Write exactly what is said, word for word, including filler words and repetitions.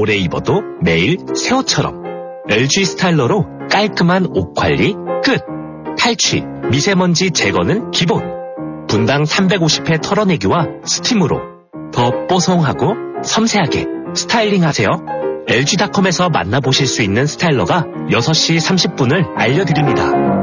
오래 입어도 매일 새 옷처럼. 엘지 스타일러로 깔끔한 옷 관리 끝. 탈취, 미세먼지 제거는 기본. 분당 삼백오십 회 털어내기와 스팀으로 더 뽀송하고 섬세하게 스타일링하세요. 엘지닷컴에서 만나보실 수 있는 스타일러가 여섯 시 삼십 분을 알려드립니다.